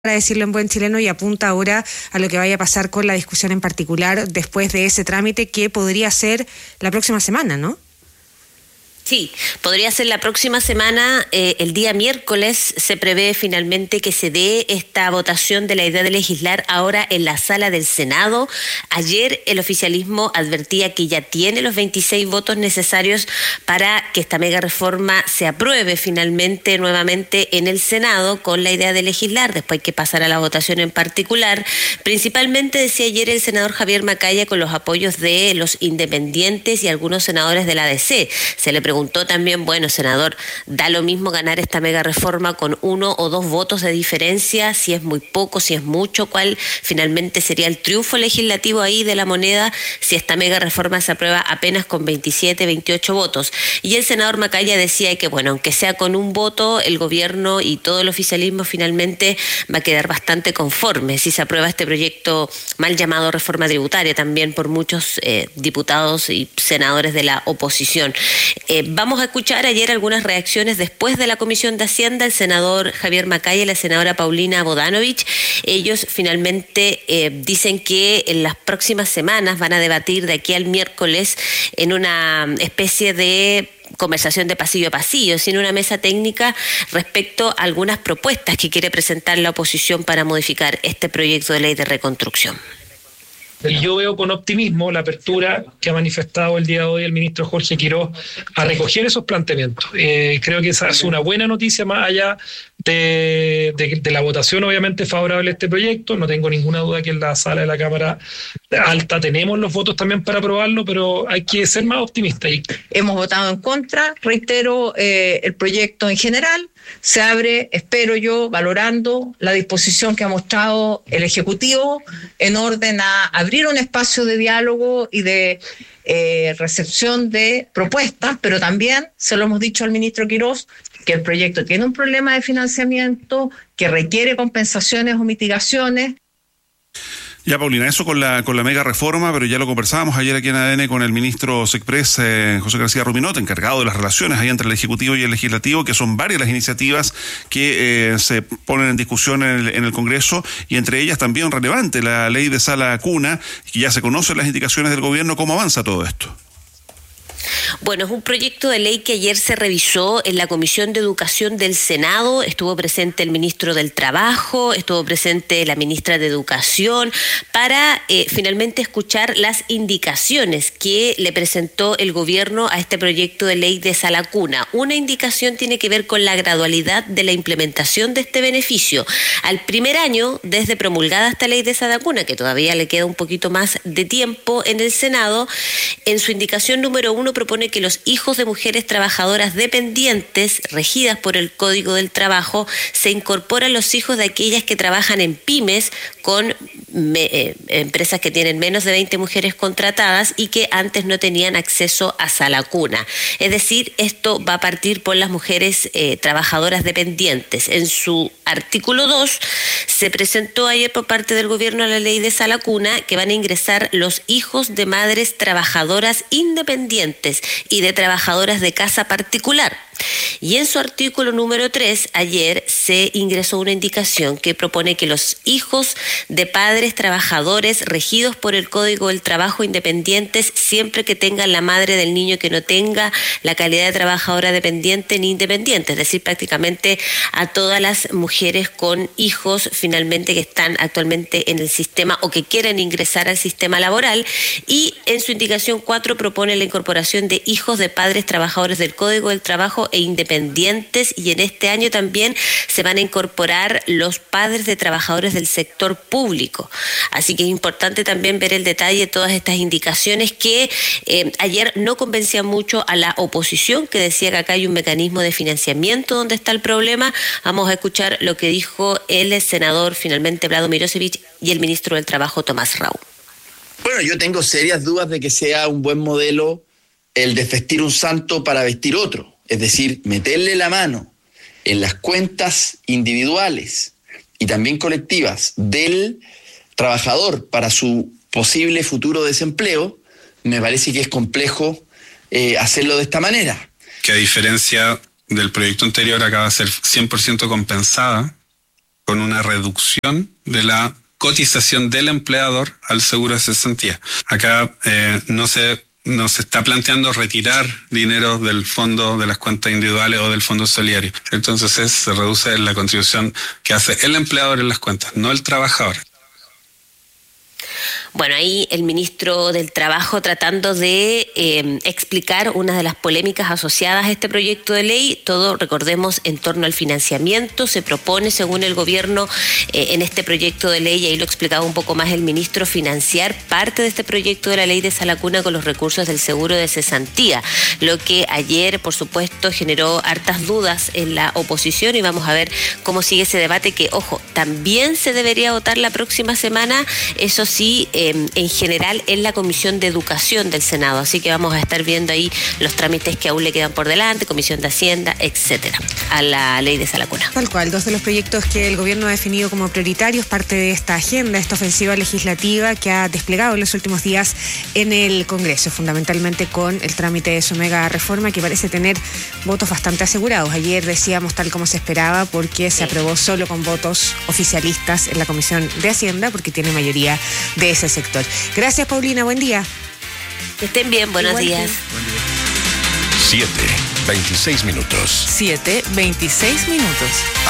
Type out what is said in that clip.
para decirlo en buen chileno, y apunta ahora a lo que vaya a pasar con la discusión en particular después de ese trámite que podría ser la próxima semana, ¿no? Sí, podría ser la próxima semana. El día miércoles se prevé finalmente que se dé esta votación de la idea de legislar ahora en la sala del Senado. Ayer el oficialismo advertía que ya tiene los 26 votos necesarios para que esta mega reforma se apruebe finalmente nuevamente en el Senado con la idea de legislar. Después hay que pasar a la votación en particular. Principalmente, decía ayer el senador Javier Macaya, con los apoyos de los independientes y algunos senadores de la ADC. Se le preguntó también, bueno, senador, ¿da lo mismo ganar esta mega reforma con 1 o 2 votos de diferencia? Si es muy poco, si es mucho, ¿cuál finalmente sería el triunfo legislativo ahí de la moneda si esta mega reforma se aprueba apenas con 27, 28 votos? Y el senador Macaya decía que, bueno, aunque sea con un voto, el gobierno y todo el oficialismo finalmente va a quedar bastante conforme si se aprueba este proyecto mal llamado reforma tributaria también por muchos diputados y senadores de la oposición. Vamos a escuchar ayer algunas reacciones después de la Comisión de Hacienda, el senador Javier Macaya y la senadora Paulina Bodanovich. Ellos finalmente dicen que en las próximas semanas van a debatir de aquí al miércoles en una especie de conversación de pasillo a pasillo, sin una mesa técnica respecto a algunas propuestas que quiere presentar la oposición para modificar este proyecto de ley de reconstrucción. Y yo veo con optimismo la apertura que ha manifestado el día de hoy el ministro Jorge Quiroz a recoger esos planteamientos. Creo que esa es una buena noticia, más allá de la votación obviamente favorable a este proyecto. No tengo ninguna duda que en la sala de la Cámara Alta tenemos los votos también para aprobarlo, pero hay que ser más optimistas. Hemos votado en contra, reitero, el proyecto en general. Se abre, espero yo, valorando la disposición que ha mostrado el Ejecutivo en orden a abrir un espacio de diálogo y de recepción de propuestas, pero también se lo hemos dicho al ministro Quiroz, que el proyecto tiene un problema de financiamiento, que requiere compensaciones o mitigaciones. Ya, Paulina, eso con la mega reforma, pero ya lo conversábamos ayer aquí en ADN con el ministro Sexpress, José García Ruminot, encargado de las relaciones ahí entre el Ejecutivo y el Legislativo, que son varias las iniciativas que se ponen en discusión en el Congreso, y entre ellas también relevante la ley de sala cuna, que ya se conocen las indicaciones del gobierno. ¿Cómo avanza todo esto? Bueno, es un proyecto de ley que ayer se revisó en la Comisión de Educación del Senado. Estuvo presente el ministro del Trabajo, estuvo presente la ministra de Educación, para finalmente escuchar las indicaciones que le presentó el gobierno a este proyecto de ley de sala cuna. Una indicación tiene que ver con la gradualidad de la implementación de este beneficio. Al primer año, desde promulgada esta ley de sala cuna, que todavía le queda un poquito más de tiempo en el Senado, en su indicación número 1 propone que los hijos de mujeres trabajadoras dependientes regidas por el Código del Trabajo se incorporan los hijos de aquellas que trabajan en pymes con empresas que tienen menos de 20 mujeres contratadas y que antes no tenían acceso a sala cuna. Es decir, esto va a partir por las mujeres trabajadoras dependientes. En su artículo 2 se presentó ayer por parte del gobierno la ley de sala cuna, que van a ingresar los hijos de madres trabajadoras independientes y de trabajadoras de casa particular. Y en su artículo número 3, ayer se ingresó una indicación que propone que los hijos de padres trabajadores regidos por el Código del Trabajo independientes, siempre que tengan la madre del niño que no tenga la calidad de trabajadora dependiente ni independiente, es decir, prácticamente a todas las mujeres con hijos finalmente que están actualmente en el sistema o que quieren ingresar al sistema laboral. Y en su indicación 4 propone la incorporación de hijos de padres trabajadores del Código del Trabajo e independientes, y en este año también se van a incorporar los padres de trabajadores del sector público. Así que es importante también ver el detalle de todas estas indicaciones que ayer no convencían mucho a la oposición, que decía que acá hay un mecanismo de financiamiento donde está el problema. Vamos a escuchar lo que dijo el senador finalmente Vlado Mirosevich y el ministro del Trabajo Tomás Rau. Bueno, yo tengo serias dudas de que sea un buen modelo el desvestir un santo para vestir otro. Es decir, meterle la mano en las cuentas individuales y también colectivas del trabajador para su posible futuro desempleo, me parece que es complejo hacerlo de esta manera. Que a diferencia del proyecto anterior, acá va a ser 100% compensada con una reducción de la cotización del empleador al seguro de cesantía. Acá no se está planteando retirar dinero del fondo de las cuentas individuales o del fondo solidario. Entonces se reduce la contribución que hace el empleador en las cuentas, no el trabajador. Bueno, ahí el ministro del Trabajo tratando de explicar una de las polémicas asociadas a este proyecto de ley. Todo, recordemos, en torno al financiamiento. Se propone, según el gobierno, en este proyecto de ley, y ahí lo explicaba un poco más el ministro, financiar parte de este proyecto de la ley de Sala Cuna con los recursos del seguro de cesantía, lo que ayer, por supuesto, generó hartas dudas en la oposición, y vamos a ver cómo sigue ese debate que, ojo, también se debería votar la próxima semana, eso sí, en general en la Comisión de Educación del Senado. Así que vamos a estar viendo ahí los trámites que aún le quedan por delante, Comisión de Hacienda, etcétera, a la ley de Sala Cuna. Tal cual, dos de los proyectos que el gobierno ha definido como prioritarios, parte de esta agenda, esta ofensiva legislativa que ha desplegado en los últimos días en el Congreso, fundamentalmente con el trámite de su mega reforma que parece tener votos bastante asegurados. Ayer decíamos tal como se esperaba, porque se aprobó solo con votos oficialistas en la Comisión de Hacienda, porque tiene mayoría de ese sector. Gracias, Paulina, buen día. Que estén bien, buenos días. 7:26 minutos. 7:26 minutos.